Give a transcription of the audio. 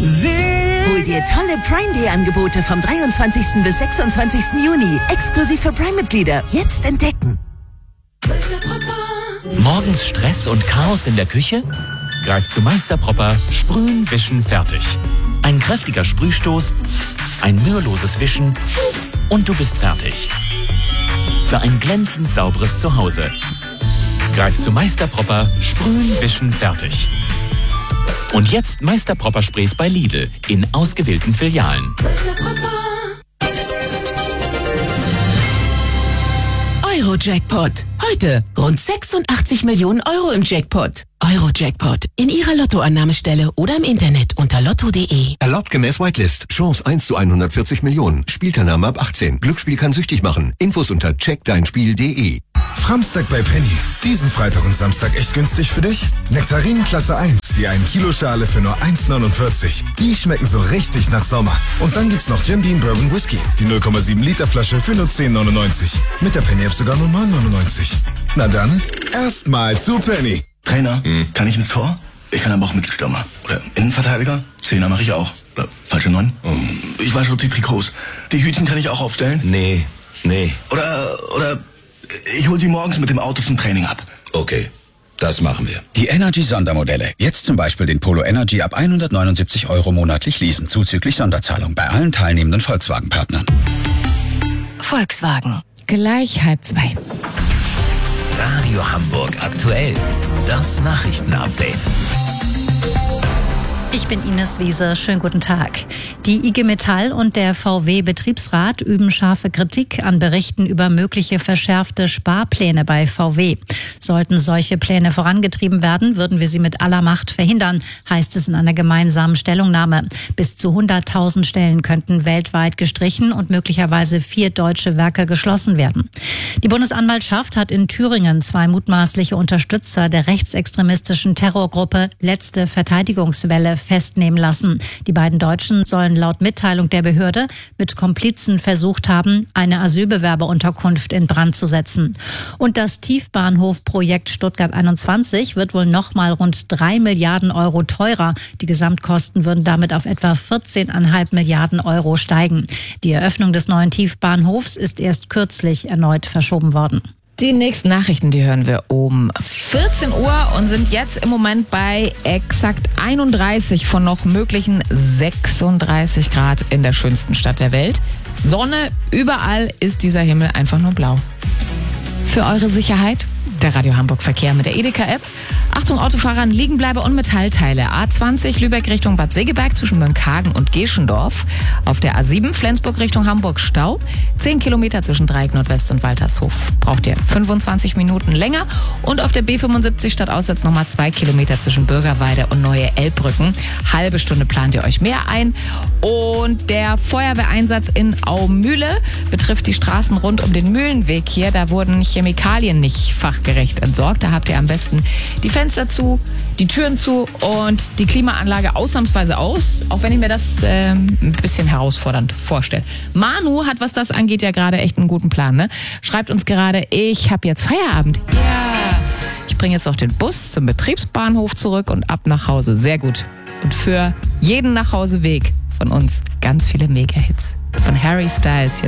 Hol dir tolle Prime Day Angebote vom 23. bis 26. Juni. Exklusiv für Prime-Mitglieder. Jetzt entdecken. Morgens Stress und Chaos in der Küche? Greif zu Meister Propper, sprühen, wischen, fertig. Ein kräftiger Sprühstoß, ein müheloses Wischen und du bist fertig. Für ein glänzend sauberes Zuhause. Greif zu Meister Propper, sprühen, wischen, fertig. Und jetzt Meister Propper Sprays bei Lidl in ausgewählten Filialen. Euro-Jackpot. Heute rund 86 Millionen Euro im Jackpot. Euro-Jackpot. In Ihrer Lottoannahmestelle oder im Internet unter lotto.de. Erlaubt gemäß Whitelist. Chance 1 zu 140 Millionen. Spielteilnahme ab 18. Glücksspiel kann süchtig machen. Infos unter checkdeinspiel.de. Framstag bei Penny. Diesen Freitag und Samstag echt günstig für dich? Nektarinen Klasse 1, die 1 Kilo Schale für nur 1,49. Die schmecken so richtig nach Sommer. Und dann gibt's noch Jim Beam Bourbon Whisky, die 0,7 Liter Flasche für nur 10,99. Mit der Penny App sogar nur 9,99. Na dann, erstmal zu Penny. Trainer, kann ich ins Tor? Ich kann aber auch Mittelstürmer. Oder Innenverteidiger? Zehner mache ich auch. Oder falsche 9? Ich wasche die Trikots. Die Hütchen kann ich auch aufstellen? Nee. Oder ich hol sie morgens mit dem Auto zum Training ab. Okay, das machen wir. Die Energy-Sondermodelle. Jetzt zum Beispiel den Polo Energy ab 179 € monatlich leasen, zuzüglich Sonderzahlung bei allen teilnehmenden Volkswagen-Partnern. Volkswagen. Gleich 1:30. Radio Hamburg aktuell. Das Nachrichtenupdate. Ich bin Ines Wiese. Schönen guten Tag. Die IG Metall und der VW-Betriebsrat üben scharfe Kritik an Berichten über mögliche verschärfte Sparpläne bei VW. Sollten solche Pläne vorangetrieben werden, würden wir sie mit aller Macht verhindern, heißt es in einer gemeinsamen Stellungnahme. Bis zu 100.000 Stellen könnten weltweit gestrichen und möglicherweise 4 deutsche Werke geschlossen werden. Die Bundesanwaltschaft hat in Thüringen 2 mutmaßliche Unterstützer der rechtsextremistischen Terrorgruppe Letzte Verteidigungswelle festnehmen lassen. Die beiden Deutschen sollen laut Mitteilung der Behörde mit Komplizen versucht haben, eine Asylbewerberunterkunft in Brand zu setzen. Und das Tiefbahnhofprojekt Stuttgart 21 wird wohl nochmal rund 3 Milliarden Euro teurer. Die Gesamtkosten würden damit auf etwa 14,5 Milliarden Euro steigen. Die Eröffnung des neuen Tiefbahnhofs ist erst kürzlich erneut verschoben worden. Die nächsten Nachrichten, die hören wir um 14 Uhr und sind jetzt im Moment bei exakt 31 von noch möglichen 36 Grad in der schönsten Stadt der Welt. Sonne, überall ist dieser Himmel einfach nur blau. Für eure Sicherheit der Radio Hamburg Verkehr mit der Edeka-App. Achtung, Autofahrern, Liegenbleiber und Metallteile. A20 Lübeck Richtung Bad Segeberg zwischen Mönckehagen und Geschendorf. Auf der A7 Flensburg Richtung Hamburg Stau. 10 Kilometer zwischen Dreieck Nordwest und Waltershof. Braucht ihr 25 Minuten länger. Und auf der B75 statt Aussatz nochmal 2 Kilometer zwischen Bürgerweide und Neue Elbbrücken. Halbe Stunde plant ihr euch mehr ein. Und der Feuerwehreinsatz in Aumühle betrifft die Straßen rund um den Mühlenweg hier. Da wurden Chemikalien nicht fachgerecht entsorgt. Da habt ihr am besten die Fenster zu, die Türen zu und die Klimaanlage ausnahmsweise aus, auch wenn ich mir das ein bisschen herausfordernd vorstelle. Manu hat, was das angeht, ja gerade echt einen guten Plan, ne? Schreibt uns gerade, ich habe jetzt Feierabend. Ja, ich bringe jetzt noch den Bus zum Betriebsbahnhof zurück und ab nach Hause. Sehr gut. Und für jeden Nachhauseweg von uns ganz viele Mega-Hits. Von Harry Styles.